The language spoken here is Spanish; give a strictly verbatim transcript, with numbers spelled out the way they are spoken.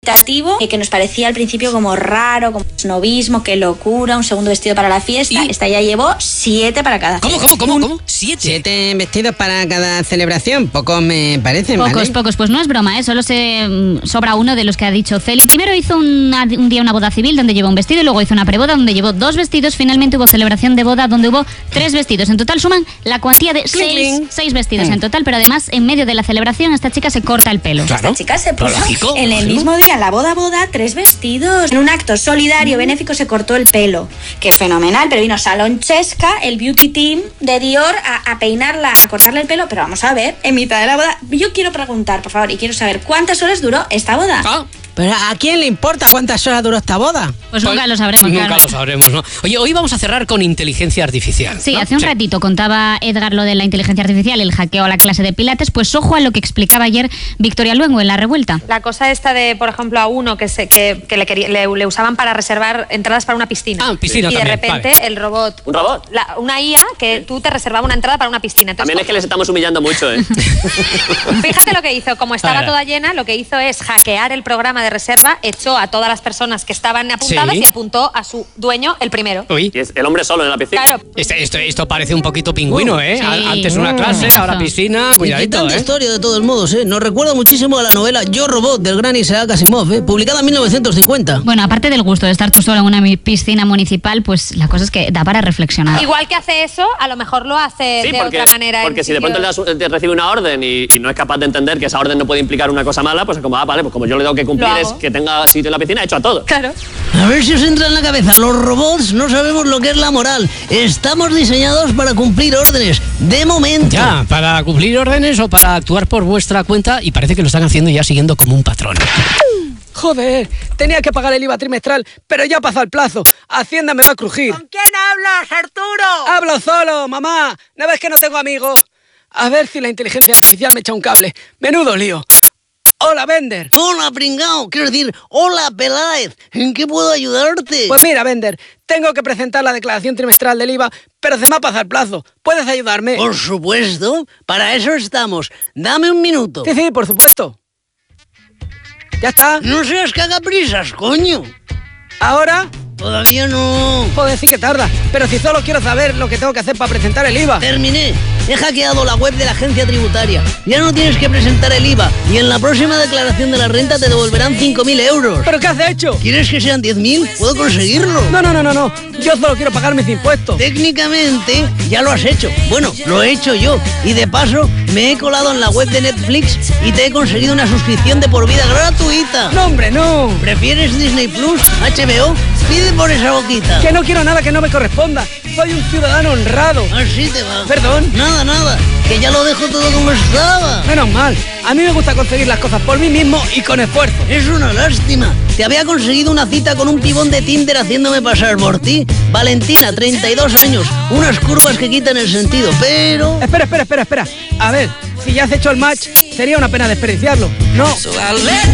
cualitativo, eh, que nos parecía al principio como raro, como snobismo, qué locura, un segundo vestido para la fiesta. ¿Y? Esta ya llevó siete para cada. ¿Cómo, cómo, cómo, cómo? ¿Siete? Siete vestidos para cada celebración, pocos me parecen, Pocos, ¿vale? pocos, pues no es broma, ¿eh? Solo se mm, sobra uno de los que ha dicho Celi. Primero hizo una, un día una boda civil donde llevó un vestido y luego hizo una preboda donde llevó dos vestidos. Finalmente hubo celebración de boda donde hubo tres vestidos. En total suman la cuantía de seis, seis vestidos mm. en total, pero además en medio de la celebración esta chica se corta el pelo. Claro. Esta chica se puso lógico, en el mismo día, en la boda boda, tres vestidos. En un acto solidario, benéfico, se cortó el pelo. Que fenomenal, pero vino Salonchesca, el beauty team de Dior, a, a peinarla, a cortarle el pelo. Pero vamos a ver, en mitad de la boda, yo quiero preguntar, por favor, y quiero saber cuántas horas duró esta boda. Ah. Pero ¿a quién le importa cuántas horas duró esta boda? Pues nunca lo sabremos, Nunca claro. lo sabremos, ¿no? Oye, hoy vamos a cerrar con inteligencia artificial, Sí, ¿no? hace un sí. ratito contaba Edgar lo de la inteligencia artificial, el hackeo a la clase de pilates, pues ojo a lo que explicaba ayer Victoria Luengo en La Revuelta. La cosa esta de, por ejemplo, a uno que se que, que le, quería, le, le usaban para reservar entradas para una piscina. Ah, piscina y de también, repente vale. el robot... ¿Un robot? La, una I A que tú te reservaba una entrada para una piscina. Entonces, También es que les estamos humillando mucho, ¿eh? fíjate lo que hizo. Como estaba Ahora. toda llena, lo que hizo es hackear el programa de reserva, echó a todas las personas que estaban apuntadas Sí. y apuntó a su dueño el primero. Uy. Y es el hombre solo en la piscina. Claro. Este- esto, esto parece un poquito pingüino, ¿eh? Sí. A- Antes una clase, ahora piscina, cuidadito, Inquietante ¿eh? historia de todos modos, ¿eh? Nos recuerda muchísimo a la novela Yo Robot del gran Isaac Asimov, ¿eh? Publicada en mil novecientos cincuenta. Bueno, aparte del gusto de estar tú sola en una mi- piscina municipal, pues la cosa es que da para reflexionar. Igual que hace eso, a lo mejor lo hace Sí, de porque, otra manera. en porque si de pronto sitios- le das- te recibe una orden y, y no es capaz de entender que esa orden no puede implicar una cosa mala, pues es como, ah, vale, pues como yo le tengo que cumplir Lo es hago. que tenga sitio en la piscina, he hecho a todo. Claro. A ver si os entra en la cabeza, los robots no sabemos lo que es la moral. Estamos diseñados para cumplir órdenes, de momento. Ya, para cumplir órdenes o para actuar por vuestra cuenta, y parece que lo están haciendo ya siguiendo como un patrón. Joder, tenía que pagar el I V A trimestral, pero ya pasó el plazo. Hacienda me va a crujir. ¿Con quién hablas, Arturo? Hablo solo, mamá. ¿No ves que no tengo amigos? A ver si la inteligencia artificial me echa un cable. Menudo lío. Hola, Bender. Hola, pringao. Quiero decir, hola, Peláez. ¿En qué puedo ayudarte? Pues mira, Bender, tengo que presentar la declaración trimestral del I V A, pero se me ha pasado el plazo. ¿Puedes ayudarme? Por supuesto, para eso estamos. Dame un minuto. Sí, sí, por supuesto. ¿Ya está? No seas cagaprisas, coño. ¿Ahora? Todavía no. Joder, sí que tarda. Pero si solo quiero saber lo que tengo que hacer para presentar el I V A. Terminé. He hackeado la web de la agencia tributaria. Ya no tienes que presentar el I V A. Y en la próxima declaración de la renta te devolverán cinco mil euros. ¿Pero qué has hecho? ¿Quieres que sean diez mil? ¿Puedo conseguirlo? No, no, no, no, no. Yo solo quiero pagar mis impuestos. Técnicamente ya lo has hecho. Bueno, lo he hecho yo. Y de paso me he colado en la web de Netflix y te he conseguido una suscripción de por vida gratuita. No, hombre, no. ¿Prefieres Disney Plus, H B O? Pide por esa boquita. Que no quiero nada que no me corresponda. Soy un ciudadano honrado. Así te va. Perdón. Nada, nada. Que ya lo dejo todo como estaba. Menos mal. A mí me gusta conseguir las cosas por mí mismo y con esfuerzo. Es una lástima. Te había conseguido una cita con un pibón de Tinder haciéndome pasar por ti. Valentina, treinta y dos años. Unas curvas que quitan el sentido, pero... Espera, espera, espera, espera. A ver, si ya has hecho el match, sería una pena desperdiciarlo. No.